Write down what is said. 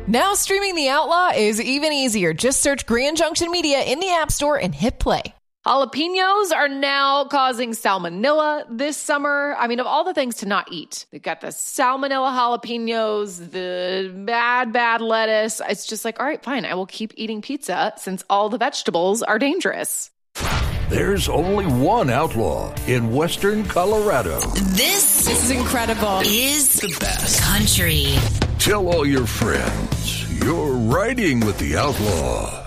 Now streaming The Outlaw is even easier. Just search Grand Junction Media in the App Store and hit play. Jalapenos are now causing salmonella this summer. I mean, of all the things to not eat, they've got the salmonella jalapenos, the bad lettuce. It's just like, all right, fine. I will keep eating pizza since all the vegetables are dangerous. There's only one outlaw in Western Colorado. This is incredible. Is the best country. Tell all your friends you're riding with the outlaw.